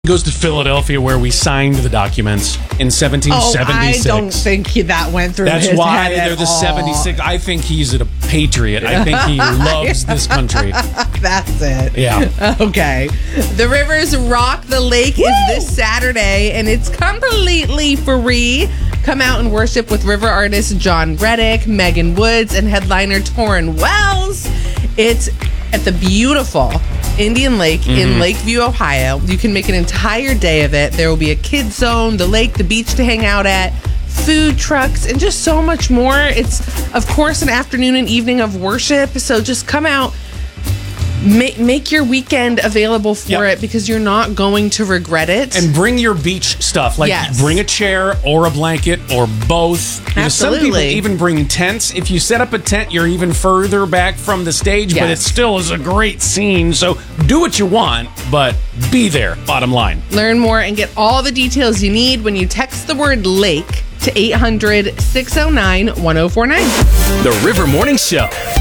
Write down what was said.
Goes to Philadelphia, where we signed the documents in 1776. I don't think that went through That's his why head they're at the all. 76. I think he's a patriot. I think he loves this country. That's it. Yeah. Okay. The Rivers Rock the Lake is this Saturday, and it's completely free. Come out and worship with river artist John Reddick, Megan Woods, and headliner Torrin Wells. It's at the beautiful Indian Lake in Lakeview, Ohio. You can make an entire day of it. There will be a kids zone, the lake, the beach to hang out at, food trucks, and just so much more. It's, of course, an afternoon and evening of worship. So just come out. Make your weekend available for it, because you're not going to regret it. And bring your beach stuff. Like, bring a chair or a blanket or both. Because some people even bring tents. If you set up a tent, you're even further back from the stage, but it still is a great scene. So do what you want, but be there, bottom line. Learn more and get all the details you need when you text the word lake to 800-609-1049. The River Morning Show.